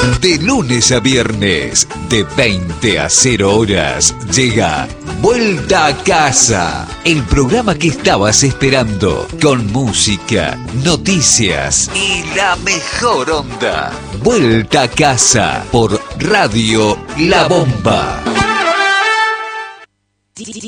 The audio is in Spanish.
De lunes a viernes, de 20 a 0 horas, llega Vuelta a Casa, el programa que estabas esperando, con música, noticias y la mejor onda. Vuelta a Casa por Radio La Bomba.